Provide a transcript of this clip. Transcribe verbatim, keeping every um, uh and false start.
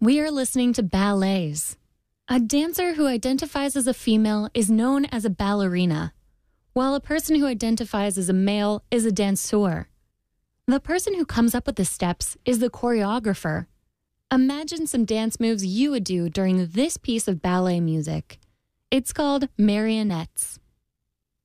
We are listening to ballets. A dancer who identifies as a female is known as a ballerina, while a person who identifies as a male is a danseur. The person who comes up with the steps is the choreographer. Imagine some dance moves you would do during this piece of ballet music. It's called marionettes.